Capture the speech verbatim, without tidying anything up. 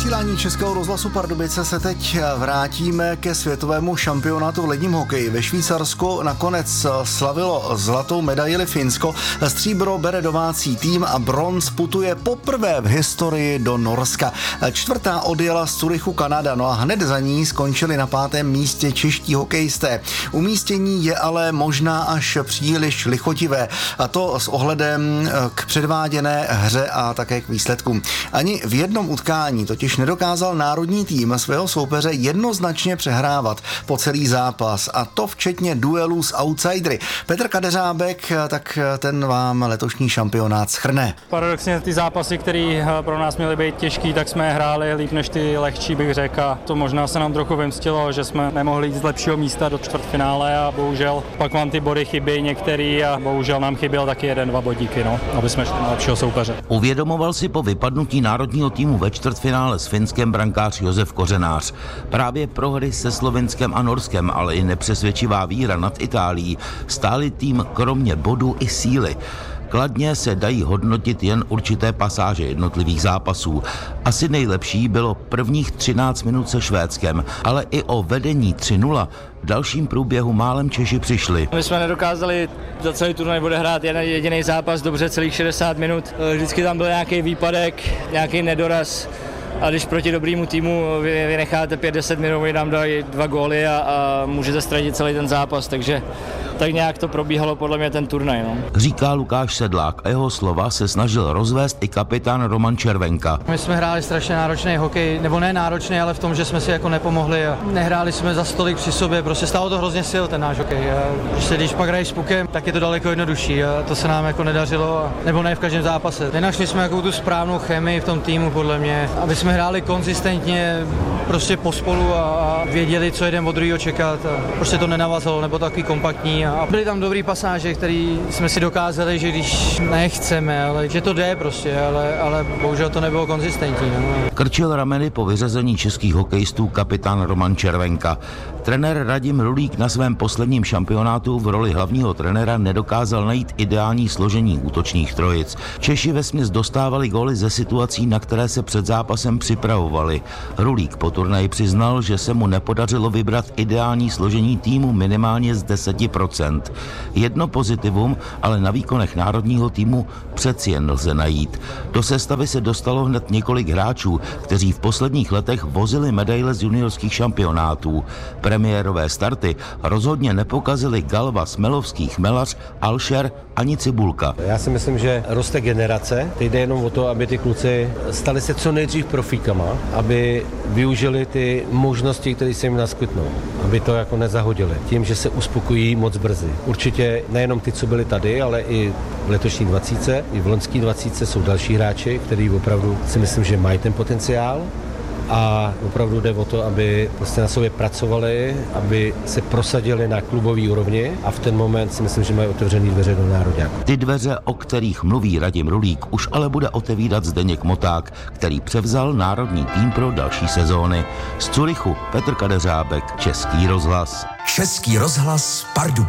vysílání Českého rozhlasu Pardubice se teď vrátíme ke světovému šampionátu v ledním hokeji. Ve Švýcarsku nakonec slavilo zlatou medaili Finsko, stříbro bere domácí tým a bronz putuje poprvé v historii do Norska. Čtvrtá odjela z Curychu Kanada, no a hned za ní skončili na pátém místě čeští hokejisté. Umístění je ale možná až příliš lichotivé, a to s ohledem k předváděné hře a také k výsledkům. Ani v jednom utkání totiž nedokázal národní tým svého soupeře jednoznačně přehrávat po celý zápas, a to včetně duelů s outsidery. Petr Kadeřábek, tak ten vám letošní šampionát shrne. Paradoxně ty zápasy, které pro nás měly být těžký, tak jsme hráli líp než ty lehčí, bych řekl. A to možná se nám trochu vymstilo, že jsme nemohli jít z lepšího místa do čtvrtfinále a bohužel pak vám ty body chybí některý a bohužel nám chyběl taky jeden, dva bodíky, no, aby jsme šli na lepšího soupeře. Uvědomoval si po vypadnutí národního týmu ve čtvrtfinále s Finskem brankář Josef Kořenář. Právě prohry se Slovinskem a Norskem, ale i nepřesvědčivá výhra nad Itálií stály tým kromě bodu i síly. Kladně se dají hodnotit jen určité pasáže jednotlivých zápasů. Asi nejlepší bylo prvních třináct minut se Švédskem, ale i o vedení tři nula v dalším průběhu málem Češi přišli. My jsme nedokázali za celý turnaj bude hrát jeden jediný zápas dobře celých šedesát minut. Vždycky tam byl nějaký výpadek, nějaký nedoraz. A když proti dobrému týmu vy, vy necháte pět deset minut, vy nám dají dva góly a, a můžete ztratit celý ten zápas, takže tak nějak to probíhalo podle mě ten turnaj. No. Říká Lukáš Sedlák a jeho slova se snažil rozvést i kapitán Roman Červenka. My jsme hráli strašně náročný hokej, nebo ne náročný, ale v tom, že jsme si jako nepomohli a nehráli jsme za stolik při sobě, prostě stálo to hrozně sil ten náš hokej. A prostě když pak hraješ s pukem, tak je to daleko jednodušší a to se nám jako nedařilo, a, nebo ne v každém zápase. Nenašli jsme jako tu správnou chemii v tom týmu podle mě, aby jsme hráli konzistentně prostě pospolu a, a věděli, co jeden od druhého čekat. A prostě to nenavazalo, nebo takový kompaktní. A byly tam dobrý pasáže, který jsme si dokázali, že když nechceme, ale že to jde prostě, ale, ale bohužel to nebylo konzistentní. No. Krčil rameny po vyřazení českých hokejistů kapitán Roman Červenka. Trenér Radim Rulík na svém posledním šampionátu v roli hlavního trenéra nedokázal najít ideální složení útočných trojic. Češi vesměs dostávali góly ze situací, na které se před zápasem připravovali. Rulík po turnaji přiznal, že se mu nepodařilo vybrat ideální složení týmu minimálně z deset procent. Jedno pozitivum ale na výkonech národního týmu přeci jen lze najít. Do sestavy se dostalo hned několik hráčů, kteří v posledních letech vozili medaile z juniorských šampionátů. Premiérové starty rozhodně nepokazili Galva, Smelovský, Chmelař, Alšer ani Cibulka. Já si myslím, že roste generace. Teď jde jenom o to, aby ty kluci stali se co nejdřív profíkama, aby využili ty možnosti, které se jim naskytnou, aby to jako nezahodili tím, že se uspokojí moc brzy. Určitě nejenom ty, co byli tady, ale i v letošní dvacítce, i v loňský dvacítce jsou další hráči, kteří opravdu si myslím, že mají ten potenciál. A opravdu jde o to, aby prostě na sobě pracovali, aby se prosadili na klubové úrovni, a v ten moment si myslím, že mají otevřený dveře do nároďáku. Ty dveře, o kterých mluví Radim Rulík, už ale bude otevírat Zdeněk Moták, který převzal národní tým pro další sezóny. Z Curychu Petr Kadeřábek, Český rozhlas. Český rozhlas Pardubice.